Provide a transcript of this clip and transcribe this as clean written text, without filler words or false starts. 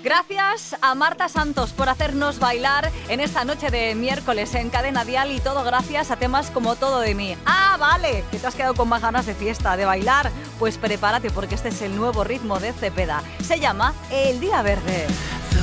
Gracias a Marta Santos por hacernos bailar en esta noche de miércoles en Cadena Dial, y todo gracias a temas como Todo de mí. Ah, vale, que te has quedado con más ganas de fiesta, de bailar. Pues prepárate, porque este es el nuevo ritmo de Cepeda. Se llama El Día Verde.